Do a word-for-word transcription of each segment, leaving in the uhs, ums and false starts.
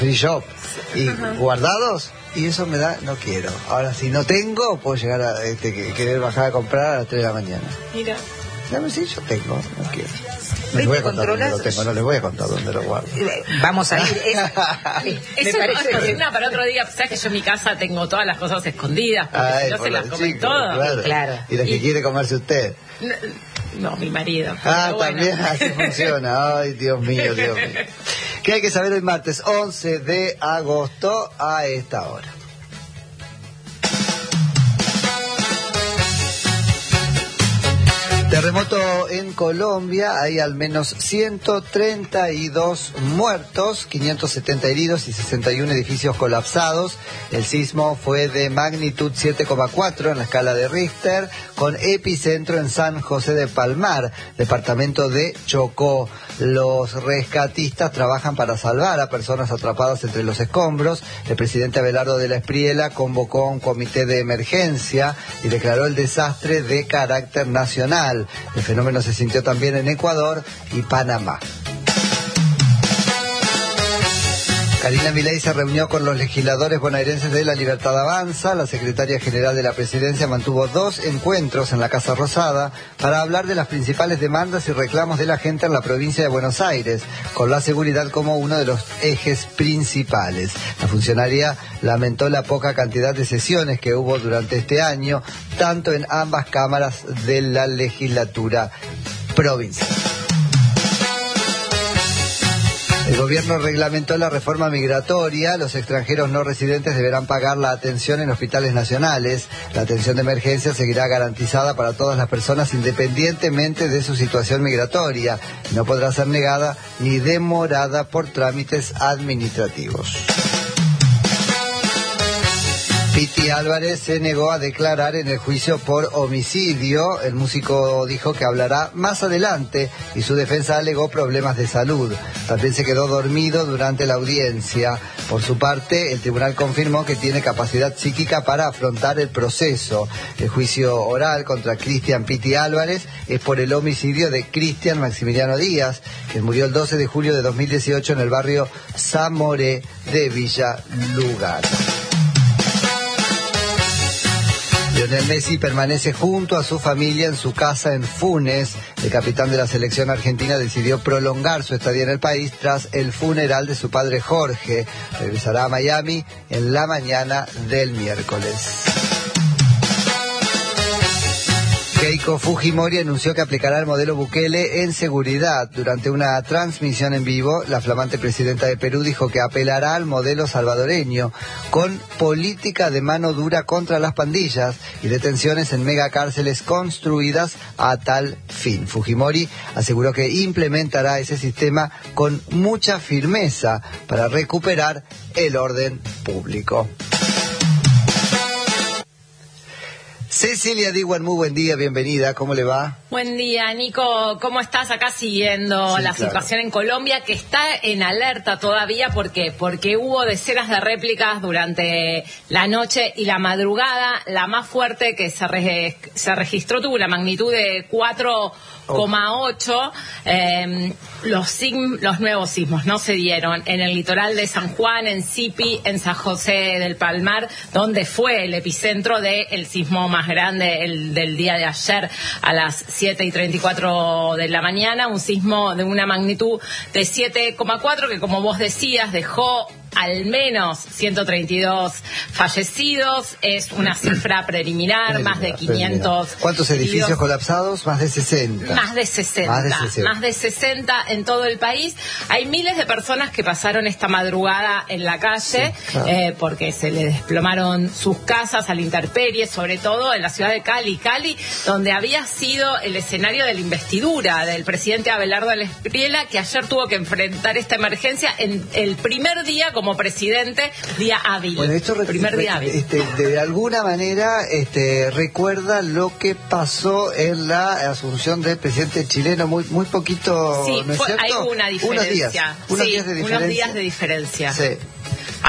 free shop y uh-huh. guardados, y eso me da, no quiero. Ahora, si no tengo, puedo llegar a este, querer bajar a comprar a las tres de la mañana. Mira. Dame si yo tengo, no quiero. No les voy a contar dónde lo tengo, no les voy a contar dónde lo guardo. Vamos a ir. Es, Eso me parece es que... para otro día. Sabes que yo en mi casa tengo todas las cosas escondidas, porque Ay, si no se las comen chico, todas. Claro. Claro. Y las que y... quiere comerse usted. No, no, mi marido. Ah, bueno. También así funciona. Ay, Dios mío, Dios mío. ¿Qué hay que saber hoy martes once de agosto a esta hora? Terremoto en Colombia, hay al menos ciento treinta y dos muertos, quinientos setenta heridos y sesenta y uno edificios colapsados. El sismo fue de magnitud siete coma cuatro en la escala de Richter, con epicentro en San José de Palmar, departamento de Chocó. Los rescatistas trabajan para salvar a personas atrapadas entre los escombros. El presidente Abelardo de la Espriella convocó a un comité de emergencia y declaró el desastre de carácter nacional. El fenómeno se sintió también en Ecuador y Panamá. Karina Milei se reunió con los legisladores bonaerenses de La Libertad Avanza. La secretaria general de la presidencia mantuvo dos encuentros en la Casa Rosada para hablar de las principales demandas y reclamos de la gente en la provincia de Buenos Aires, con la seguridad como uno de los ejes principales. La funcionaria lamentó la poca cantidad de sesiones que hubo durante este año, tanto en ambas cámaras de la legislatura provincial. El gobierno reglamentó la reforma migratoria. Los extranjeros no residentes deberán pagar la atención en hospitales nacionales. La atención de emergencia seguirá garantizada para todas las personas independientemente de su situación migratoria. No podrá ser negada ni demorada por trámites administrativos. Piti Álvarez se negó a declarar en el juicio por homicidio. El músico dijo que hablará más adelante y su defensa alegó problemas de salud. También se quedó dormido durante la audiencia. Por su parte, el tribunal confirmó que tiene capacidad psíquica para afrontar el proceso. El juicio oral contra Cristian Piti Álvarez es por el homicidio de Cristian Maximiliano Díaz, que murió el doce de julio de dos mil dieciocho en el barrio Zamoré de Villa Lugano. Lionel Messi permanece junto a su familia en su casa en Funes. El capitán de la selección argentina decidió prolongar su estadía en el país tras el funeral de su padre Jorge. Regresará a Miami en la mañana del miércoles. Keiko Fujimori anunció que aplicará el modelo Bukele en seguridad. Durante una transmisión en vivo, la flamante presidenta de Perú dijo que apelará al modelo salvadoreño, con política de mano dura contra las pandillas y detenciones en megacárceles construidas a tal fin. Fujimori aseguró que implementará ese sistema con mucha firmeza para recuperar el orden público. Cecilia Diwan, muy buen día, bienvenida, ¿cómo le va? Buen día, Nico, ¿cómo estás? Acá siguiendo sí, la claro. situación en Colombia, que está en alerta todavía. ¿Por qué? Porque hubo decenas de réplicas durante la noche y la madrugada. La más fuerte que se, re se registró tuvo una magnitud de cuatro coma ocho. Eh, los, los nuevos sismos no se dieron en el litoral de San Juan, en Sipi, en San José del Palmar, donde fue el epicentro del sismo más grande el, del día de ayer a las siete y treinta y cuatro de la mañana, un sismo de una magnitud de siete coma cuatro que, como vos decías, dejó al menos ciento treinta y dos fallecidos. Es una cifra preliminar, más de quinientos. ¿Cuántos edificios heridos? Colapsados? Más de sesenta. Más de sesenta. Más de sesenta. Más de sesenta en todo el país. Hay miles de personas que pasaron esta madrugada en la calle, sí, claro. eh, porque se les desplomaron sus casas a la intemperie, sobre todo en la ciudad de Cali. Cali, donde había sido el escenario de la investidura del presidente Abelardo de la Espriella, que ayer tuvo que enfrentar esta emergencia en el primer día como presidente, día hábil. Bueno, esto primer día hábil. Este, de alguna manera este, recuerda lo que pasó en la asunción del presidente chileno, muy muy poquito, sí, ¿no es fue, cierto? Hay una diferencia. Unos días, unos sí, días de diferencia. Unos días de diferencia. Sí.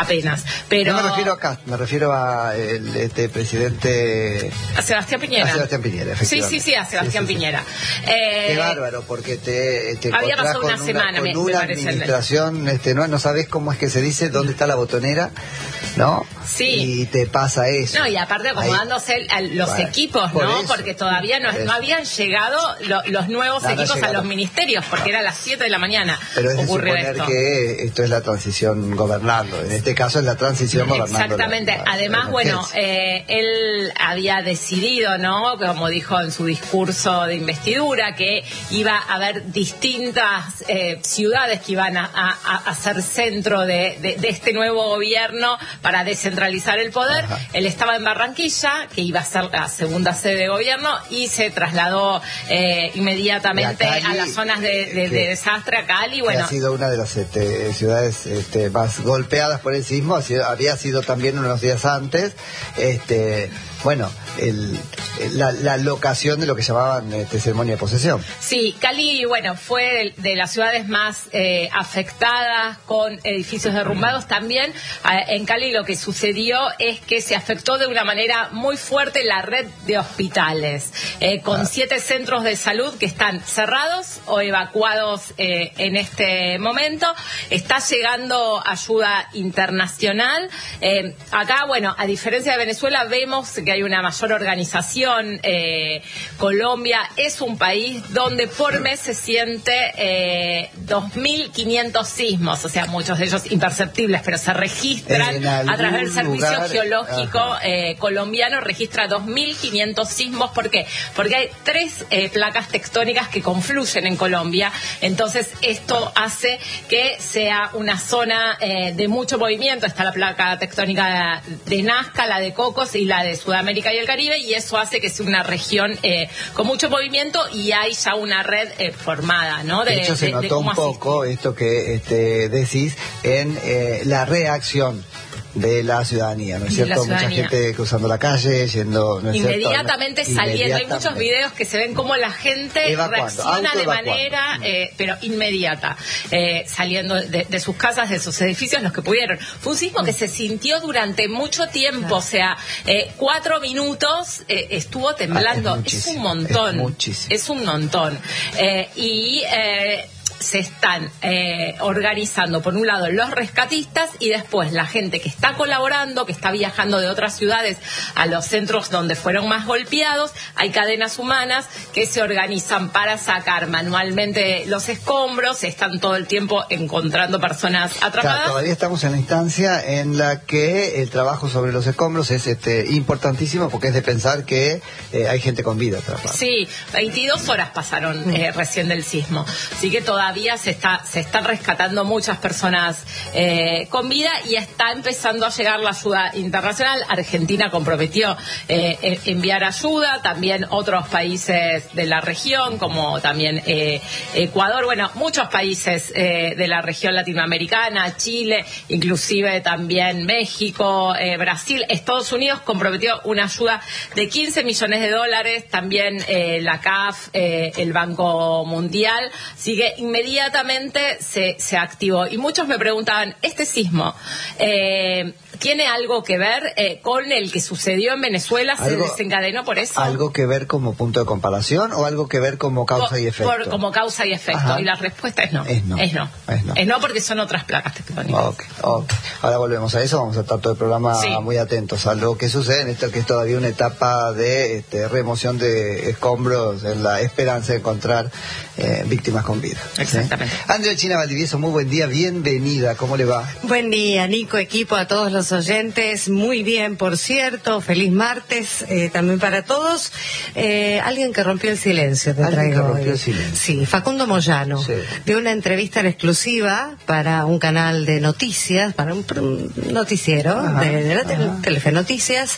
apenas. Pero no me refiero a Cast, me refiero a el este presidente... A Sebastián Piñera. A Sebastián Piñera, efectivamente. Sí, sí, sí, a Sebastián sí, sí, Piñera. Sí. Eh, Qué bárbaro, porque te, te había encontrás pasado con una, una semana, con me, una me administración, este, no, no sabes cómo es que se dice, dónde está la botonera, ¿no? Sí. Y te pasa eso. No, y aparte acomodándose Ahí, a los bueno, equipos, por ¿no? eso, porque todavía no, no habían llegado lo, los nuevos no, equipos no a los ministerios, porque era a las siete de la mañana. Pero es de ocurrió suponer esto. que esto es la transición gobernando. En este caso es la transición gobernando. Exactamente. La, la, Además, la bueno, eh, él había decidido, ¿no? Como dijo en su discurso de investidura, que iba a haber distintas eh, ciudades que iban a, a, a ser centro de, de, de este nuevo gobierno para descentralizar el poder. Ajá. Él estaba en Barranquilla, que iba a ser la segunda sede de gobierno, y se trasladó eh, inmediatamente a, Cali, a las zonas de, de, de desastre a Cali. Bueno, ha sido una de las este, ciudades este, más golpeadas por el sismo, ha sido, había sido también unos días antes. Este, bueno, el, la, la locación de lo que llamaban este, ceremonia de posesión. Sí, Cali, bueno, fue de, de las ciudades más eh, afectadas con edificios derrumbados. También eh, en Cali lo que sucedió es que se afectó de una manera muy fuerte la red de hospitales, eh, con ah. siete centros de salud que están cerrados o evacuados eh, en este momento. Está llegando ayuda internacional. Eh, acá, bueno, a diferencia de Venezuela, vemos que hay una mayor organización. Eh, Colombia es un país donde por mes se siente eh, dos mil quinientos sismos, o sea, muchos de ellos imperceptibles, pero se registran a través del Servicio lugar, Geológico eh, colombiano, registra dos mil quinientos sismos. ¿Por qué? Porque hay tres eh, placas tectónicas que confluyen en Colombia, entonces esto hace que sea una zona eh, de mucho movimiento. Está la placa tectónica de Nazca, la de Cocos y la de Sudamérica y el Caribe, y eso hace que sea una región eh, con mucho movimiento, y hay ya una red eh, formada, ¿no? De, de hecho, se de, notó de un poco asiste. esto que este, decís en eh, la reacción de la ciudadanía, ¿no es cierto? Mucha gente cruzando la calle, yendo... ¿no es inmediatamente cierto? saliendo. Inmediatamente. Hay muchos videos que se ven cómo la gente evacuando, reacciona de manera, eh, pero inmediata, eh, saliendo de, de sus casas, de sus edificios, los que pudieron. Fue un sismo que se sintió durante mucho tiempo, claro. o sea, eh, cuatro minutos eh, estuvo temblando. Ah, es, es un montón. Es muchísimo. Es un montón. Eh, y... Eh, se están eh, organizando, por un lado, los rescatistas, y después la gente que está colaborando, que está viajando de otras ciudades a los centros donde fueron más golpeados. Hay cadenas humanas que se organizan para sacar manualmente los escombros, están todo el tiempo encontrando personas atrapadas. Claro, todavía estamos en la instancia en la que el trabajo sobre los escombros es este, importantísimo, porque es de pensar que eh, hay gente con vida atrapada. Sí, veintidós horas pasaron eh, recién del sismo, así que todavía se está se están rescatando muchas personas eh, con vida, y está empezando a llegar la ayuda internacional. Argentina comprometió eh, enviar ayuda, también otros países de la región, como también eh, Ecuador, bueno, muchos países eh, de la región latinoamericana, Chile, inclusive también México, eh, Brasil. Estados Unidos comprometió una ayuda de quince millones de dólares, también eh, la C A F, eh, el Banco Mundial. Sigue inmediatamente se, se activó. Y muchos me preguntaban, ¿este sismo eh, tiene algo que ver eh, con el que sucedió en Venezuela? ¿Se ¿Algo, desencadenó por eso? ¿Algo que ver como punto de comparación o algo que ver como causa por, y efecto? Por, como causa y efecto. Ajá. Y la respuesta es no. Es no. Es no. Es no, es no porque son otras placas tectónicas. Okay, okay. Ahora volvemos a eso, vamos a estar todo el programa sí. muy atentos a lo que sucede en esto, que es todavía una etapa de este, remoción de escombros, en la esperanza de encontrar eh, víctimas con vida. Exactamente. ¿Sí? Andrea China Valdivieso, muy buen día, bienvenida, ¿cómo le va? Buen día, Nico, equipo, a todos los oyentes, muy bien, por cierto, feliz martes eh, también para todos. Eh, alguien que rompió el silencio, te ¿Alguien traigo que rompió hoy. el silencio? Sí, Facundo Moyano, sí. dio una entrevista en exclusiva para un canal de noticias, para un, un noticiero ajá, de, de la tele, Telefe Noticias.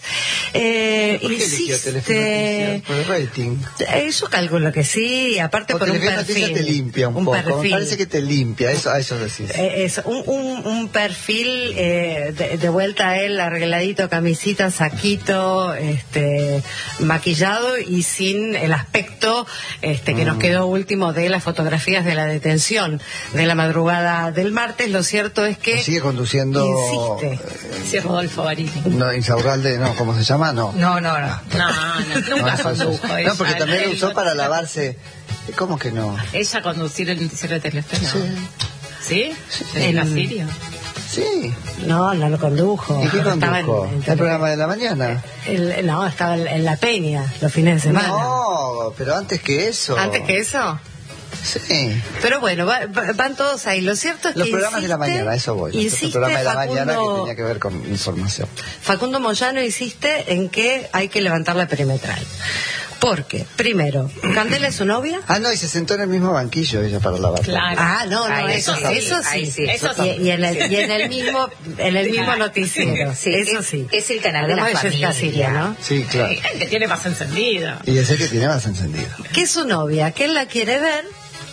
Eh, ¿Por qué eligió Telefe Noticias? ¿Por el rating? Eh, yo calculo que sí, aparte o por un Telefe perfil. Noticias te limpia un, un poco, como perfil. parece que te limpia, eso, a eso decís. Eh, es un, un, un perfil eh, de, de vuelta a él, arregladito, camisita, saquito, este, maquillado y sin el aspecto este, que mm. nos quedó último de las fotografías de la detención de la madrugada del martes. Lo cierto es que sigue conduciendo. Insiste. Eh, sí, Rodolfo Barini. No, Insaurralde, no, ¿cómo se llama? No. No, no, no. No, no, nunca no, condujo. No, ella, porque también lo él, usó él, para él, lavarse. ¿Cómo que no? Ella conducir el noticiero de Telefe, ¿no? Sí. ¿Sí? Sí. ¿En la En- Sirio? Sí. No, no lo condujo. ¿Y qué Estaba en- condujo? en- ¿El programa de la mañana? el- no, estaba en, en La Peña los fines de semana. No, pero antes que eso. ¿Antes que eso? Sí. Pero bueno, va- va- van todos ahí. Lo cierto es Los que programas de la insiste- mañana, eso voy. El Insiste programa de la Facundo, mañana que tenía que ver con información. Facundo Moyano insiste en que hay que levantar la perimetral. Porque, primero, Candela es su novia. Ah, no, y se sentó en el mismo banquillo ella para lavar. Claro. Ah, no, no, Ay, eso, eso sí, eso sí. ay, sí, Eso eso y, sí. y en el, y en el mismo, en el mismo noticiero. Sí, eso es- sí. es el canal de la Además, ella es familia. Casilia, ¿no? Sí, claro. El que tiene más encendido. Y es el que tiene más encendido. Que es su novia, que él la quiere ver,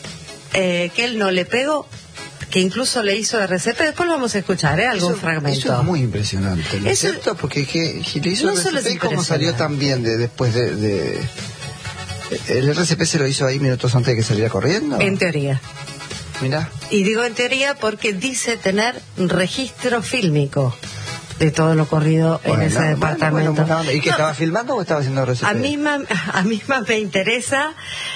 eh, que él no le pegó, que incluso le hizo R C P. Después lo vamos a escuchar, ¿eh? Algún Eso- fragmento. Eso es muy impresionante, ¿no es Eso- cierto? Porque que, que le hizo No el solo R C P, es ¿cómo salió impresionante. tan bien de, después de, de... ¿El R C P se lo hizo ahí minutos antes de que saliera corriendo? En teoría. Mirá. Y digo en teoría porque dice tener registro fílmico de todo lo ocurrido Bueno, en ese bueno, departamento. bueno, bueno. ¿Y que No, estaba filmando o estaba haciendo R C P? A mí, ma- a mí más me interesa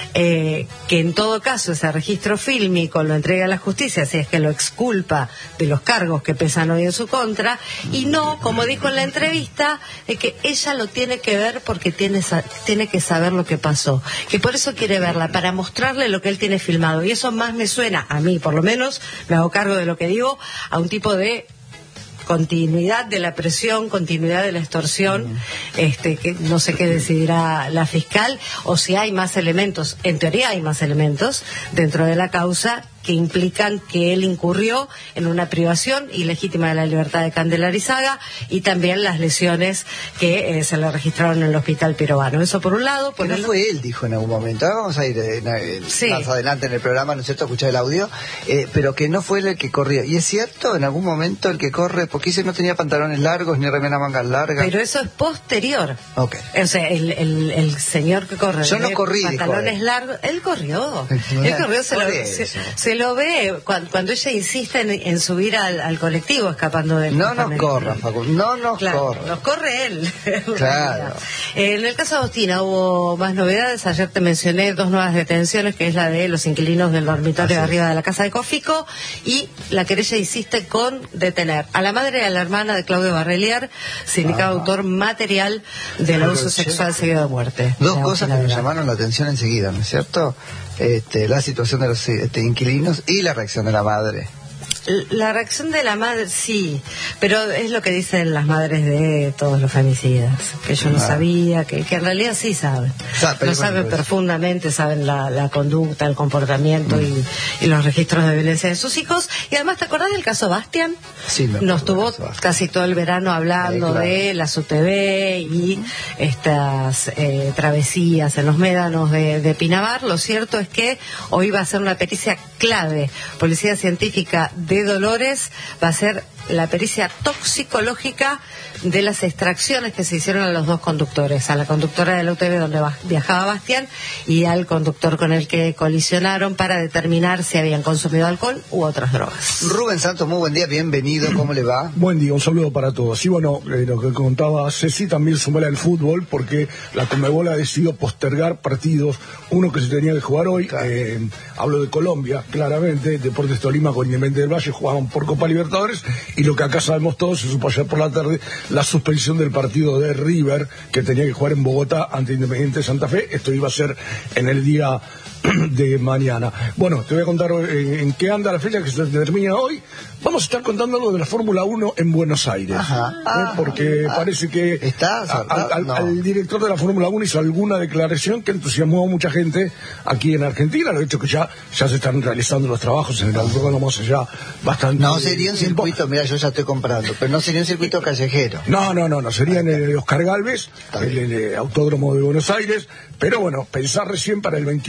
eh, que en todo caso ese registro fílmico lo entregue a la justicia si es que lo exculpa de los cargos que pesan hoy en su contra, y no, como dijo en la entrevista, de que ella lo tiene que ver porque tiene, sa- tiene que saber lo que pasó, que por eso quiere verla, para mostrarle lo que él tiene filmado. Y eso más me suena, a mí por lo menos, me hago cargo de lo que digo, a un tipo de continuidad de la presión, continuidad de la extorsión, mm. este, que no sé qué decidirá la fiscal, o si hay más elementos, en teoría hay más elementos dentro de la causa que implican que él incurrió en una privación ilegítima de la libertad de Candela Arizaga, y también las lesiones que eh, se le registraron en el hospital Pirovano. Eso por un lado. Por Que no el... fue él, dijo en algún momento. Ahora vamos a ir eh, eh, Sí. más adelante en el programa, ¿no es cierto?, a escuchar el audio, eh, pero que no fue él el que corría. Y es cierto, en algún momento el que corre, porque ese no tenía pantalones largos ni remera mangas largas. Pero eso es posterior. Ok. O sea, el, el, el señor que corre Yo no de corrí, dijo pantalones él. largos, él corrió. Bueno, Él corrió, se por lo, eso. se, se lo ve cuando, cuando ella insiste en, en subir al, al colectivo escapando del No nos campamento. corra, Facundo, no nos Claro, corra. nos corre él. en Claro. realidad. En el caso de Agustina hubo más novedades. Ayer te mencioné dos nuevas detenciones, que es la de los inquilinos del dormitorio de Así arriba de la casa de Cofico, y la querella insiste con detener a la madre y a la hermana de Claudio Barrelier, sindicado Ajá. autor material del Pero, abuso che, sexual seguido de muerte. Dos de cosas que Agustina me Vega. llamaron la atención enseguida, ¿no es cierto? Este, la situación de los este, inquilinos y la reacción de la madre. La reacción de la madre, sí, pero es lo que dicen las madres de todos los femicidas, que yo no Ah. sabía, que, que en realidad sí saben. Sa- pero Lo saben bueno, pues. profundamente, saben la, la conducta, el comportamiento y, y los registros de violencia de sus hijos. Y además, ¿te acordás del caso Bastian? Sí, me Nos acuerdo tuvo del caso Bastian. casi todo el verano hablando Eh, claro. de las U T V y estas eh, travesías en los médanos de, de Pinamar. Lo cierto es que hoy va a ser una pericia clave. Policía Científica de Dolores va a ser la pericia toxicológica de las extracciones que se hicieron a los dos conductores, a la conductora de la U T V donde va- viajaba Bastián y al conductor con el que colisionaron, para determinar si habían consumido alcohol u otras drogas. Rubén Santos, muy buen día, bienvenido, ¿cómo le va? Buen día, un saludo para todos. Y bueno, eh, lo que contaba Ceci también sumó al fútbol, porque la Conmebol ha decidido postergar partidos, uno que se tenía que jugar hoy, Claro. eh, hablo de Colombia, claramente, Deportes Tolima con Independiente del Valle jugaban por Copa Libertadores, y lo que acá sabemos todos, se supo ayer por la tarde, la suspensión del partido de River, que tenía que jugar en Bogotá ante Independiente de Santa Fe. Esto iba a ser en el día de mañana. Bueno, te voy a contar en, en qué anda la fecha que se termina hoy. Vamos a estar contando algo de la Fórmula uno en Buenos Aires. Ajá. ¿eh? Ah, Porque ah, parece que ¿está? a- al, al- No. al director de la Fórmula uno hizo alguna declaración que entusiasmó a mucha gente aquí en Argentina. Lo hecho que ya, ya se están realizando los trabajos en el autódromo hace ya bastante No sería un tiempo. circuito, mira, yo ya estoy comprando, pero no sería un circuito callejero. No, no, no, no, sería en el Oscar Gálvez, Está el, bien. el, eh, autódromo de Buenos Aires, pero bueno, pensar recién para el veintiocho o el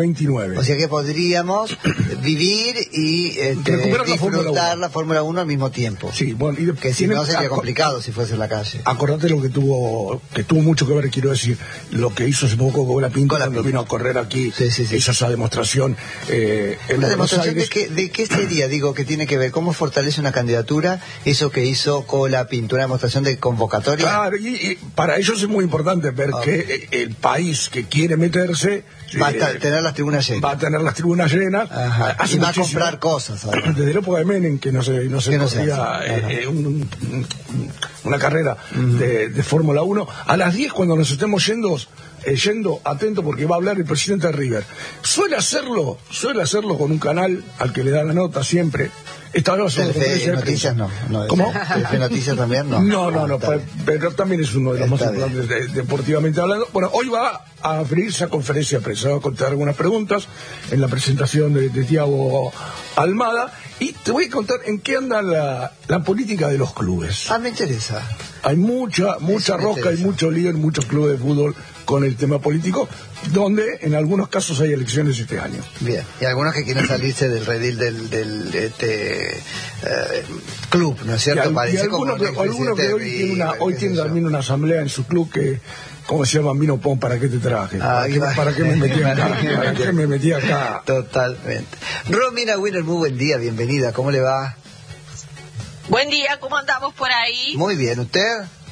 veintinueve. O sea que podríamos vivir y este, Recuperar la Fórmula disfrutar uno. la Fórmula uno al mismo tiempo. Sí, bueno, y de- Que si tiene- no sería aco- complicado si fuese en la calle. Acordate lo que tuvo, que tuvo mucho que ver, quiero decir, lo que hizo hace poco Colapinto cuando Colapinto. vino a correr aquí, Sí, sí, sí. hizo esa demostración eh, en ¿Una Buenos demostración de Aires. qué, de qué sería? Digo, que tiene que ver, ¿cómo fortalece una candidatura eso que hizo Colapinto? ¿Una demostración de convocatoria? Claro, y, y para ellos es muy importante ver Ok. que eh, el país que quiere meterse Va a eh, ta- tener las tribunas llenas. va a tener las tribunas llenas. Ajá. Hace Y va a muchísimo- comprar cosas ahora. Desde la época de Menem, que no se, no se Que no se corría hace. eh, Ajá. eh, un- un- una carrera de, de Fórmula uno. A las diez, cuando nos estemos yendo, eh, yendo, atento, porque va a hablar el presidente de River. Suele hacerlo, suele hacerlo con un canal al que le da la nota siempre. Esta vez va a ser una Telefe conferencia de Noticias prensa. no. no ¿Cómo? Telefe Noticias también no. No, no, no, Está pa- bien. pero también es uno de los más Está bien. importantes de- deportivamente hablando. Bueno, hoy va a abrirse a conferencia de prensa, va a contar algunas preguntas en la presentación de, de Thiago Almada y te voy a contar en qué anda la, la política de los clubes. Ah, me interesa. Hay mucha, mucha Eso me rosca, hay interesa. mucho lío en muchos clubes de fútbol con el tema político, donde en algunos casos hay elecciones este año. Bien. Y algunos que quieren salirse del redil del, del este, eh, club, ¿no es Y, cierto? al- y Parece como algunos un que, algunos que expresidente hoy de tiene una, River, hoy qué tiene sé yo. también una asamblea en su club que, ¿cómo se llama? Vino Pon, ¿para qué te traje? ¿Para, Ahí qué, va. ¿Para qué me metí acá? ¿Para qué me metí acá? Totalmente. Romina Winner, muy buen día, bienvenida. ¿Cómo le va? Buen día, ¿cómo andamos por ahí? Muy bien, ¿usted?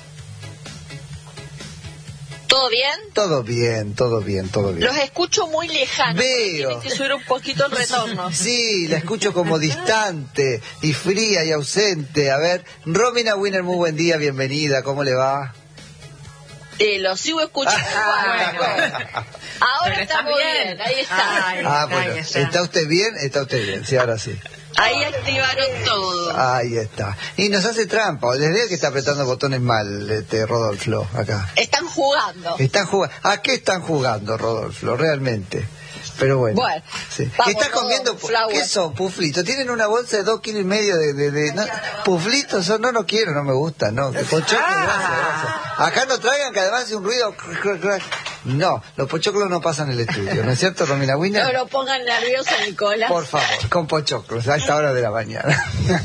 ¿Todo bien? Todo bien, todo bien, todo bien. Los escucho muy lejanos. Veo. Tienen que subir un poquito el retorno. Sí, la escucho como distante y fría y ausente. A ver, Romina Winner, muy buen día, bienvenida, ¿cómo le va? Eh, lo sigo escuchando. Ah, bueno. Ahora Pero estamos está bien. bien. ahí está. Ay, Ah, ahí bueno, está. ¿está usted bien? Está usted bien, sí, ahora sí. Ahí activaron todo. Ahí está. Y nos hace trampa, les veo que está apretando botones mal, este Rodolfo, acá. Están jugando. Están jugando. ¿A qué están jugando, Rodolfo? Realmente. Pero bueno. Bueno, sí. vamos, ¿Está comiendo? Rodolfo, Flower. ¿Qué son? Puflitos. Tienen una bolsa de dos kilos y medio de... de, de no, puflitos son, no, no quiero, no me gusta, no. Pochoclos, gracias, gracias. Acá no traigan, que además hace un ruido... crac, crac, crac. No, los pochoclos no pasan en el estudio, ¿no es cierto, Romina Winner? No lo pongan nervioso, Nicolás. Por favor, con pochoclos, a esta hora de la mañana.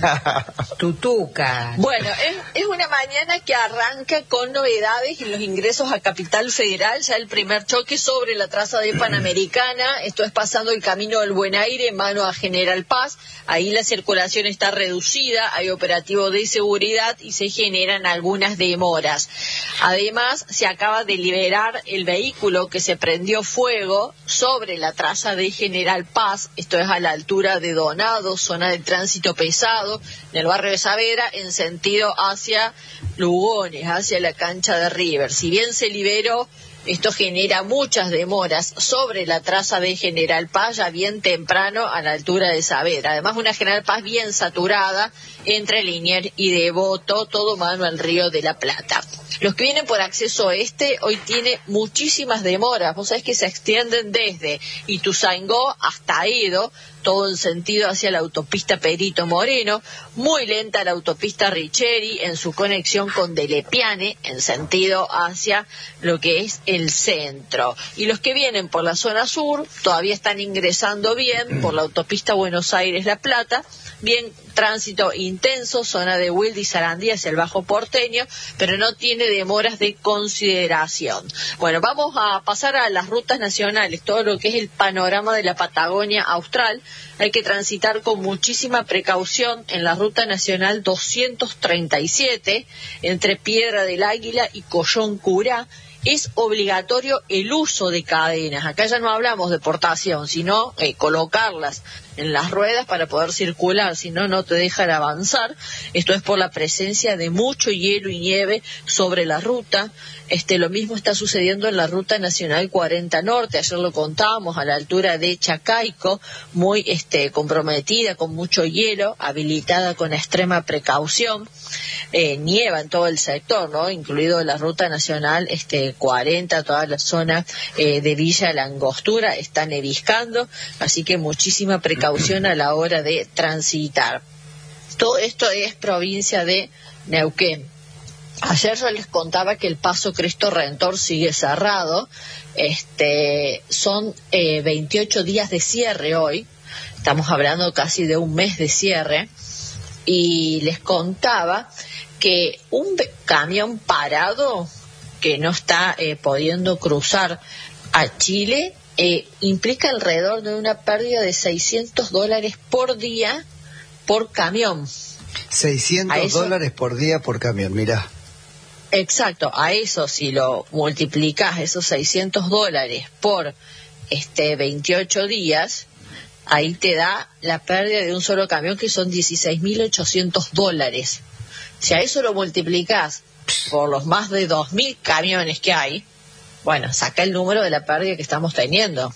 Tutuca. Bueno, es, es una mañana que arranca con novedades en los ingresos a Capital Federal, ya el primer choque sobre la traza de Panamericana, esto es pasando el camino del Buen Aire en mano a General Paz, ahí la circulación está reducida, hay operativo de seguridad y se generan algunas demoras. Además, se acaba de liberar el vehículo que se prendió fuego sobre la traza de General Paz, esto es a la altura de Donado, zona de tránsito pesado, en el barrio de Saavedra, en sentido hacia Lugones, hacia la cancha de River. Si bien se liberó, esto genera muchas demoras sobre la traza de General Paz, ya bien temprano a la altura de Saavedra. Además, una General Paz bien saturada entre Liniers y Devoto, todo mano al Río de la Plata. Los que vienen por acceso este hoy tiene muchísimas demoras. Vos sabés que se extienden desde Ituzaingó hasta Edo, todo en sentido hacia la autopista Perito Moreno, muy lenta la autopista Richeri en su conexión con Delepiane, en sentido hacia lo que es el centro. Y los que vienen por la zona sur todavía están ingresando bien por la autopista Buenos Aires-La Plata, bien tránsito intenso, zona de Wilde y Sarandí hacia el Bajo Porteño, pero no tiene demoras de consideración. Bueno, vamos a pasar a las rutas nacionales, todo lo que es el panorama de la Patagonia Austral. Hay que transitar con muchísima precaución en la ruta nacional doscientos treinta y siete, entre Piedra del Águila y Collón Curá. Es obligatorio el uso de cadenas. Acá ya no hablamos de portación, sino eh, colocarlas en las ruedas para poder circular, si no, no te dejan avanzar. Esto es por la presencia de mucho hielo y nieve sobre la ruta. Este, lo mismo está sucediendo en la Ruta Nacional cuarenta Norte, ayer lo contábamos, a la altura de Chacaico, muy este, comprometida, con mucho hielo, habilitada con extrema precaución. Eh, nieva en todo el sector, ¿no? Incluido la Ruta Nacional este, cuarenta, toda la zona eh, de Villa La Angostura está neviscando, así que muchísima precaución a la hora de transitar. Todo esto es provincia de Neuquén. Ayer yo les contaba que el Paso Cristo Redentor sigue cerrado. Este, son eh, veintiocho días de cierre hoy. Estamos hablando casi de un mes de cierre. Y les contaba que un camión parado que no está eh, pudiendo cruzar a Chile eh, implica alrededor de una pérdida de seiscientos dólares por día por camión. seiscientos dólares por día por camión, mirá. Exacto, a eso si lo multiplicás, esos seiscientos dólares por este veintiocho días, ahí te da la pérdida de un solo camión, que son dieciséis mil ochocientos dólares. Si a eso lo multiplicás por los más de dos mil camiones que hay, bueno, saca el número de la pérdida que estamos teniendo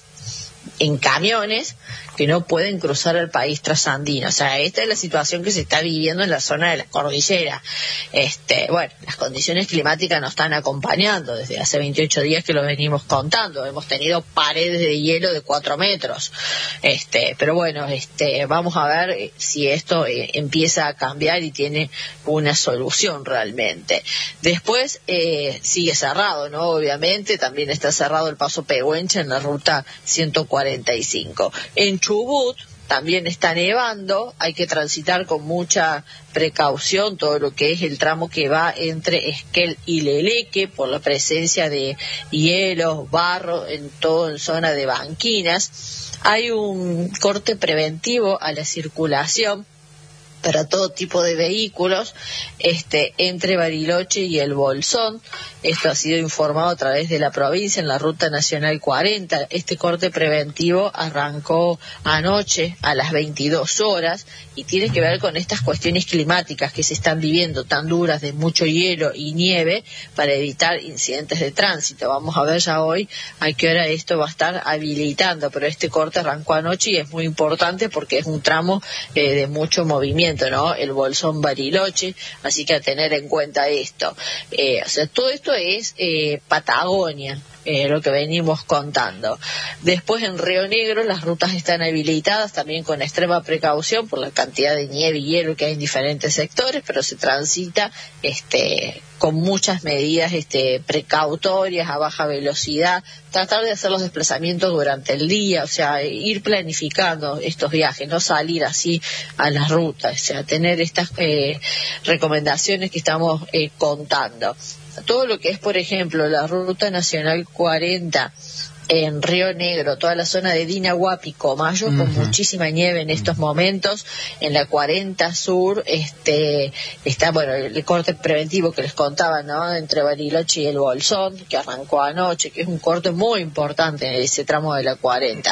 en camiones que no pueden cruzar el país trasandino. O sea, esta es la situación que se está viviendo en la zona de la cordillera. Este, bueno, las condiciones climáticas nos están acompañando desde hace veintiocho días que lo venimos contando. Hemos tenido paredes de hielo de cuatro metros. Este, pero bueno, este, vamos a ver si esto eh, empieza a cambiar y tiene una solución realmente. Después eh, sigue cerrado, ¿no? Obviamente también está cerrado el Paso Pehuenche en la ruta ciento cuarenta y cinco. En Chubut también está nevando, hay que transitar con mucha precaución todo lo que es el tramo que va entre Esquel y Leleque por la presencia de hielos, barro, en todo en zona de banquinas. Hay un corte preventivo a la circulación para todo tipo de vehículos este entre Bariloche y el Bolsón. Esto ha sido informado a través de la provincia en la Ruta Nacional cuarenta. Este corte preventivo arrancó anoche a las veintidós horas y tiene que ver con estas cuestiones climáticas que se están viviendo tan duras, de mucho hielo y nieve, para evitar incidentes de tránsito. Vamos a ver ya hoy a qué hora esto va a estar habilitando, pero este corte arrancó anoche y es muy importante porque es un tramo eh, de mucho movimiento, ¿no? El Bolsón Bariloche, así que a tener en cuenta esto. Eh, o sea, todo esto es eh, Patagonia, eh, lo que venimos contando. Después en Río Negro las rutas están habilitadas también con extrema precaución por la cantidad de nieve y hielo que hay en diferentes sectores, pero se transita este con muchas medidas este precautorias, a baja velocidad, tratar de hacer los desplazamientos durante el día, o sea, ir planificando estos viajes, no salir así a las rutas, o sea, tener estas eh, recomendaciones que estamos eh, contando. Todo lo que es, por ejemplo, la Ruta Nacional cuarenta en Río Negro, toda la zona de Dinahuapi, Comayo, uh-huh. con muchísima nieve en estos momentos. En la cuarenta Sur este está, bueno, el corte preventivo que les contaba, ¿no?, entre Bariloche y el Bolsón, que arrancó anoche, que es un corte muy importante en ese tramo de la cuarenta.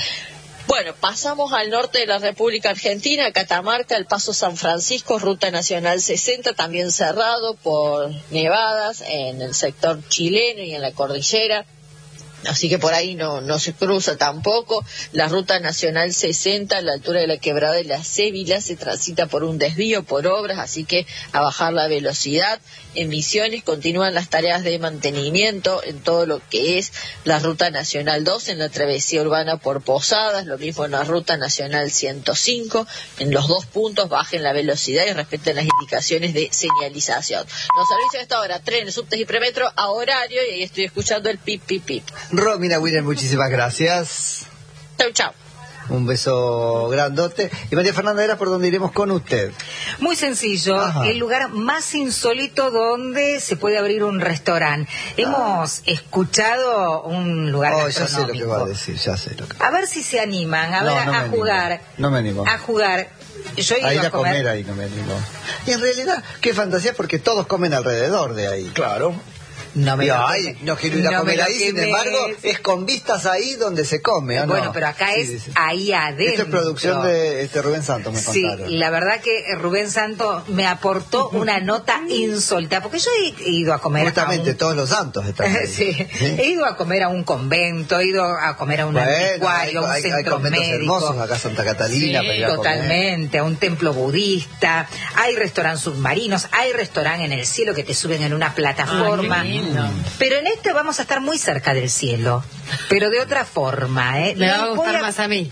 Bueno, pasamos al norte de la República Argentina, Catamarca, el Paso San Francisco, Ruta Nacional sesenta, también cerrado por nevadas en el sector chileno y en la cordillera. Así que por ahí no no se cruza tampoco. La Ruta Nacional sesenta, a la altura de la Quebrada de la Cébila, se transita por un desvío, por obras, así que a bajar la velocidad. En Misiones continúan las tareas de mantenimiento en todo lo que es la Ruta Nacional dos, en la travesía urbana por Posadas, lo mismo en la Ruta Nacional ciento cinco. En los dos puntos bajen la velocidad y respeten las indicaciones de señalización. Los servicios de esta hora, trenes, subtes y premetro a horario, y ahí estoy escuchando el pip, pip, pip. Romina Wiener, muchísimas gracias. Chau, chau. Un beso grandote. Y María Fernanda, ¿era por dónde iremos con usted? Muy sencillo. Ajá. El lugar más insólito donde se puede abrir un restaurante. Ah. Hemos escuchado un lugar oh, gastronómico. Ya sé lo que va a decir, ya sé lo que... A ver si se animan, a no, ver, no a jugar. Animo. No me animo. A jugar. Yo he a ir ido a comer. comer ahí, no me animo. Y en realidad, qué fantasía, porque todos comen alrededor de ahí. Claro. No me Yo, lo ay, no quiero ir a no comer ahí, sin quemes. embargo, es con vistas ahí donde se come, ¿o Bueno, no? pero acá sí, es sí. ahí adentro. Esto es producción de este Rubén Santos, me sí, contaron. Sí, la verdad que Rubén Santos me aportó una nota insólita, porque yo he ido a comer Justamente, a un... todos los santos están ahí. sí. ¿Sí? He ido a comer a un convento, he ido a comer a un bueno, anticuario, a un hay, centro hay conventos médico. hermosos, acá Santa Catalina, Sí, para ir a totalmente, comer. a un templo budista, hay restaurantes submarinos, hay restaurante en el cielo que te suben en una plataforma. Ay, pero en este vamos a estar muy cerca del cielo, pero de otra forma, ¿eh? Me va a Voy gustar más a mí.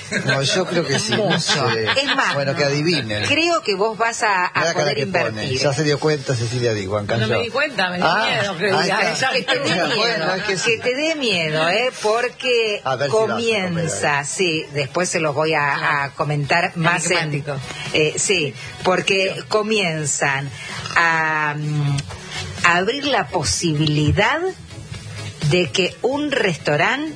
No, yo creo que sí. No sé. Es más, bueno, que adivinen. creo que vos vas a, a Mira poder que invertir. pone. Ya se dio cuenta Cecilia Diguan. No me di cuenta, me dio Ah, miedo. Que, ahí diga, está. Que te dé miedo, Bueno, es que que, sí. te dé miedo, ¿eh? Porque A ver si vas a comienza, comer sí, después se los voy a, a comentar más en, Enigmático. eh, sí, porque comienzan a, mm, a abrir la posibilidad de que un restaurante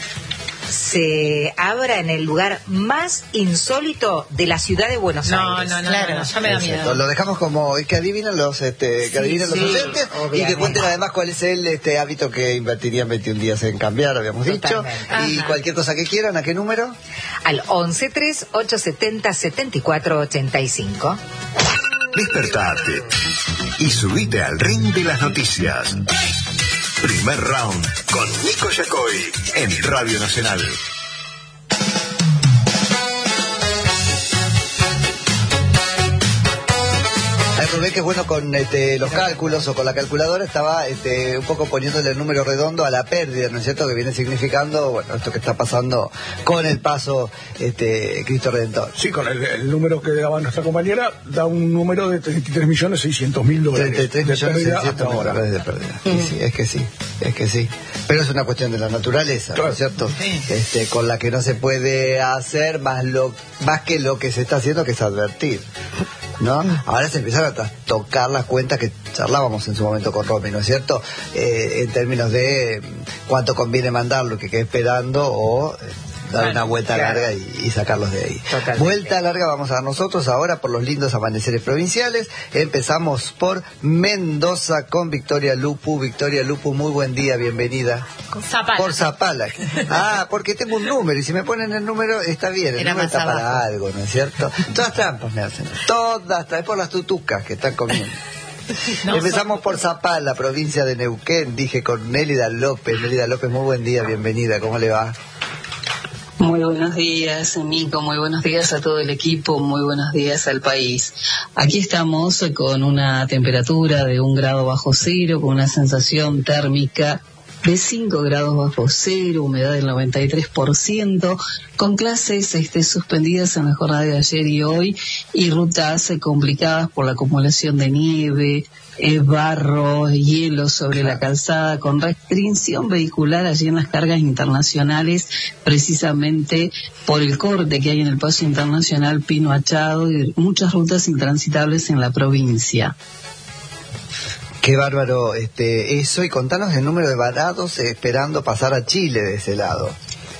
se abra en el lugar más insólito de la ciudad de Buenos No, Aires. no, no, Claro. no, no, ya me da Exacto. miedo. Lo dejamos como que adivinen los este, que Sí, adivinen sí, los oyentes y obviamente. que cuenten además cuál es el este hábito que invertirían veintiún días en cambiar, habíamos dicho. Totalmente. Y Ajá. cualquier cosa que quieran, ¿a qué número? Al once tres ocho setenta setenta y cuatro ochenta y cinco. Despertate y subite al ring de las noticias. Primer round con Nico Yacoy en Radio Nacional. Ay, Rubén, que es bueno con este, los cálculos o con la calculadora, estaba este, un poco poniéndole el número redondo a la pérdida, ¿no es cierto? Que viene significando, bueno, esto que está pasando con el paso este, Cristo Redentor. Sí, con el, el número que daba nuestra compañera, da un número de treinta y tres millones seiscientos mil dólares. treinta y tres de millones pérdida seiscientos hasta mil ahora. dólares de pérdida. Y sí, es que sí, es que sí. Pero es una cuestión de la naturaleza, ¿no Claro. es cierto? Sí. Este, con la que no se puede hacer más, lo, más que lo que se está haciendo, que es advertir. ¿No? Ahora se empiezan a tocar las cuentas que charlábamos en su momento con Romy, ¿no es cierto? Eh, en términos de cuánto conviene mandarlo, que quede esperando o eh, dar Claro, una vuelta claro. larga y, y sacarlos de ahí. Totalmente. Vuelta larga vamos a dar nosotros ahora por los lindos amaneceres provinciales. Empezamos por Mendoza con Victoria Lupu. Victoria Lupu, muy buen día, bienvenida. Zapala. Por Zapala. Ah, porque tengo un número y si me ponen el número está bien, el Era número más está para abajo. algo, ¿no es cierto? Todas trampas me hacen, todas, es por las tutucas que están comiendo. No, Empezamos por Zapala, provincia de Neuquén, dije con Nélida López. Nélida López, muy buen día, bienvenida, ¿cómo le va? Muy buenos días, Nico, muy buenos días a todo el equipo, muy buenos días al país. Aquí estamos con una temperatura de un grado bajo cero, con una sensación térmica de cinco grados bajo cero, humedad del noventa y tres por ciento, con clases este, suspendidas en la jornada de ayer y hoy, y rutas eh, complicadas por la acumulación de nieve, eh, barro, hielo sobre la calzada, con restricción vehicular allí en las cargas internacionales, precisamente por el corte que hay en el paso internacional Pino Achado y muchas rutas intransitables en la provincia. Qué bárbaro este eso, y contanos el número de varados eh, esperando pasar a Chile de ese lado.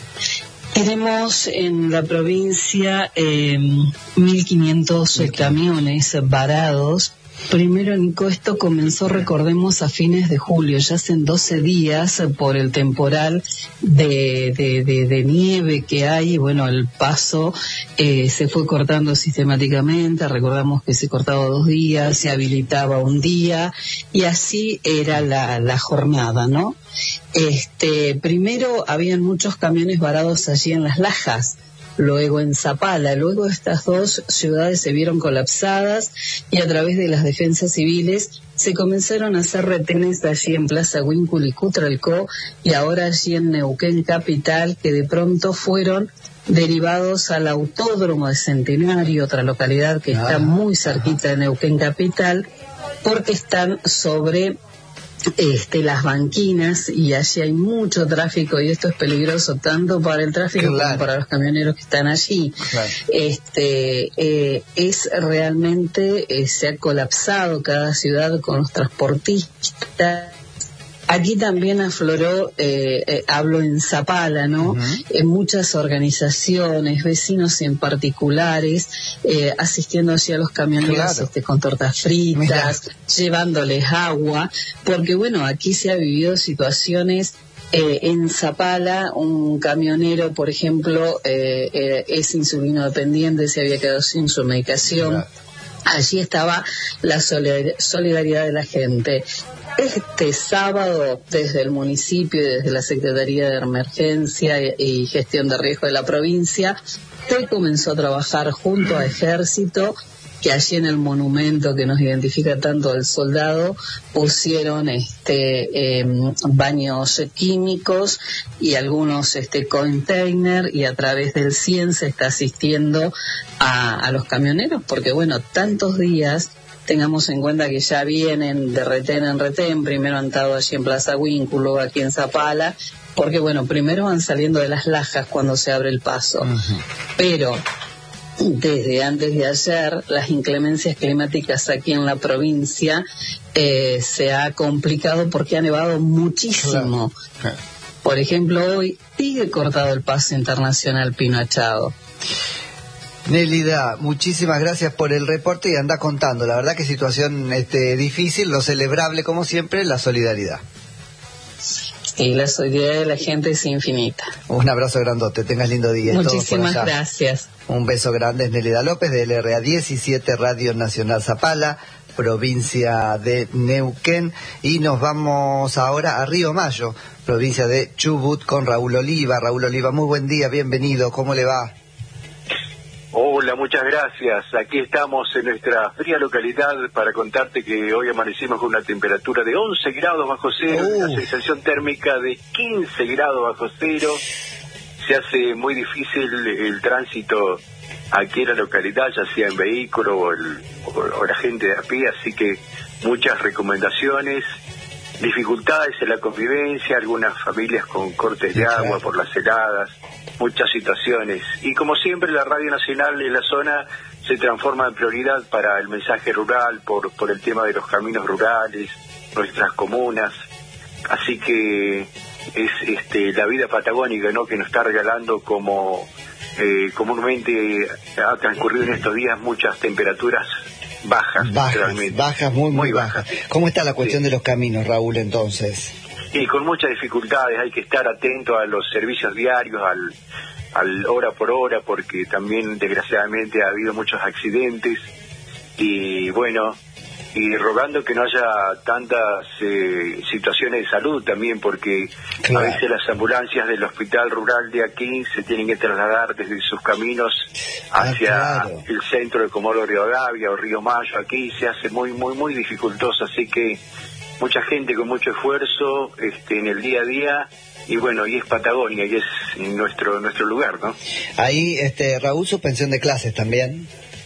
Tenemos en la provincia eh, mil quinientos camiones varados. Primero, Nico, esto comenzó, recordemos, a fines de julio, ya hacen doce días por el temporal de, de, de, de nieve que hay. Bueno, el paso eh, se fue cortando sistemáticamente, recordamos que se cortaba dos días, se habilitaba un día, y así era la, la jornada, ¿no? Este, primero habían muchos camiones varados allí en Las Lajas, luego en Zapala, luego estas dos ciudades se vieron colapsadas y a través de las defensas civiles se comenzaron a hacer retenes allí en Plaza Huíncul y Cutralcó, y ahora allí en Neuquén capital, que de pronto fueron derivados al Autódromo de Centenario, otra localidad que está muy cerquita de Neuquén capital, porque están sobre Este, las banquinas, y allí hay mucho tráfico, y esto es peligroso tanto para el tráfico Claro. como para los camioneros que están allí. Claro. Este eh, es realmente eh, se ha colapsado cada ciudad con los transportistas. Aquí también afloró, eh, eh, hablo en Zapala, ¿no? Uh-huh. En muchas organizaciones, vecinos en particulares, eh, asistiendo allí a los camioneros Claro. este, con tortas fritas, Mirá. llevándoles agua, porque bueno, aquí se ha vivido situaciones. Eh, en Zapala, un camionero, por ejemplo, eh, eh, es insulino dependiente, se había quedado sin su medicación. Claro. Allí estaba la solidar- solidaridad de la gente. Este sábado, desde el municipio y desde la Secretaría de Emergencia y, y Gestión de Riesgo de la provincia, se comenzó a trabajar junto a Ejército que allí en el monumento que nos identifica tanto al soldado pusieron este eh, baños químicos y algunos este container, y a través del C I E N se está asistiendo a, a los camioneros, porque bueno, tantos días. Tengamos en cuenta que ya vienen de retén en retén, primero han estado allí en Plaza Huínculo, luego aquí en Zapala, porque bueno, primero van saliendo de las lajas cuando se abre el paso, uh-huh. Pero desde antes de ayer las inclemencias climáticas aquí en la provincia eh, se ha complicado porque ha nevado muchísimo. Claro. Por ejemplo, hoy sigue cortado el paso internacional Pino Achado. Nélida, muchísimas gracias por el reporte y anda contando. La verdad que situación este, difícil, lo celebrable como siempre, la solidaridad. Y la solidaridad de la gente es infinita. Un abrazo grandote, tengas lindo día. Muchísimas gracias. Un beso grande, es Nélida López de L R A diecisiete Radio Nacional Zapala, provincia de Neuquén. Y nos vamos ahora a Río Mayo, provincia de Chubut, con Raúl Oliva. Raúl Oliva, muy buen día, bienvenido, ¿cómo le va? Hola, muchas gracias. Aquí estamos en nuestra fría localidad para contarte que hoy amanecimos con una temperatura de once grados bajo cero, uh. una sensación térmica de quince grados bajo cero. Se hace muy difícil el tránsito aquí en la localidad, ya sea en vehículo o, el, o, o la gente de a pie, así que muchas recomendaciones. Dificultades en la convivencia, algunas familias con cortes de agua por las heladas, muchas situaciones. Y como siempre, la Radio Nacional en la zona se transforma en prioridad para el mensaje rural, por, por el tema de los caminos rurales, nuestras comunas. Así que es este la vida patagónica, ¿no?, que nos está regalando, como eh, comúnmente ha transcurrido en estos días, muchas temperaturas bajas, bajas, bajas muy, muy, muy bajas. bajas. ¿Cómo está la cuestión sí. de los caminos, Raúl, entonces? Y con muchas dificultades, hay que estar atento a los servicios diarios, al, al hora por hora, porque también desgraciadamente ha habido muchos accidentes, y bueno, y rogando que no haya tantas eh, situaciones de salud también, porque claro. a veces las ambulancias del hospital rural de aquí se tienen que trasladar desde sus caminos hacia ah, claro. el centro de Comodoro Rivadavia o Río Mayo. Aquí se hace muy, muy, muy dificultoso, así que mucha gente con mucho esfuerzo este, en el día a día, y bueno, y es Patagonia, y es nuestro nuestro lugar, ¿no? Ahí, este Raúl, suspensión de clases también.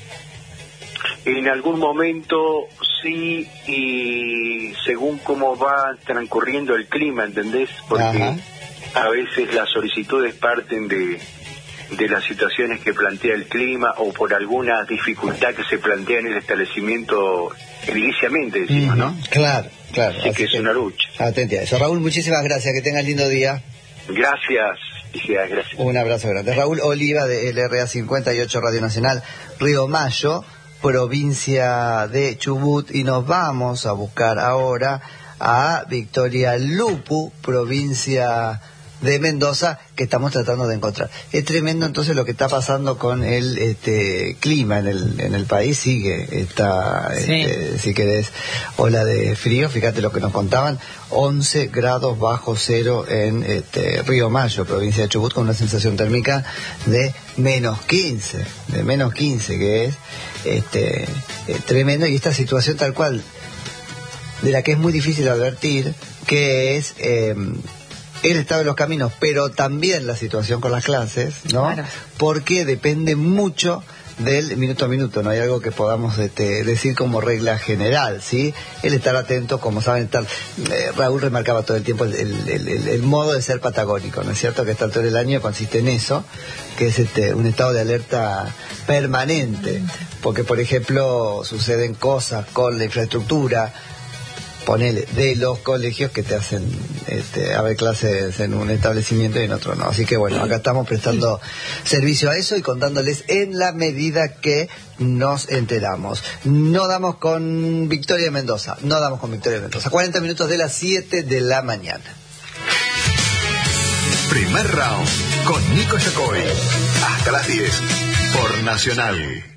En algún momento sí, y según cómo va transcurriendo el clima, ¿entendés? Porque Ajá. a veces las solicitudes parten de, de las situaciones que plantea el clima, o por alguna dificultad que se plantea en el establecimiento ediliciamente, decimos, ¿no? Claro, claro. Así, así que es que una lucha. Atente a eso. Raúl, muchísimas gracias, que tengas lindo día. Gracias. Gracias. Un abrazo grande. Raúl Oliva de L R A cincuenta y ocho Radio Nacional Río Mayo, provincia de Chubut, y nos vamos a buscar ahora a Victoria Lupu, provincia de Mendoza, que estamos tratando de encontrar. Es tremendo entonces lo que está pasando con el este clima en el en el país. Sigue está sí. este, si querés, ola de frío. Fíjate lo que nos contaban, once grados bajo cero en este Río Mayo, provincia de Chubut, con una sensación térmica de menos quince, de menos quince, que es este eh, tremendo. Y esta situación tal cual, de la que es muy difícil advertir, que es eh, el estado de los caminos, pero también la situación con las clases, ¿no? Claro. Porque depende mucho del minuto a minuto, no hay algo que podamos este, decir como regla general, ¿sí? El estar atento, como saben, estar, eh, Raúl remarcaba todo el tiempo el, el, el, el modo de ser patagónico, ¿no es cierto? Que esta altura del año consiste en eso, que es este, un estado de alerta permanente, porque por ejemplo suceden cosas con la infraestructura, ponele, de los colegios que te hacen este, haber clases en un establecimiento y en otro no. Así que bueno, acá estamos prestando servicio a eso y contándoles en la medida que nos enteramos. No damos con Victoria Mendoza, no damos con Victoria Mendoza. cuarenta minutos de las siete de la mañana. Primer round con Nico Yacoy. Hasta las diez por Nacional.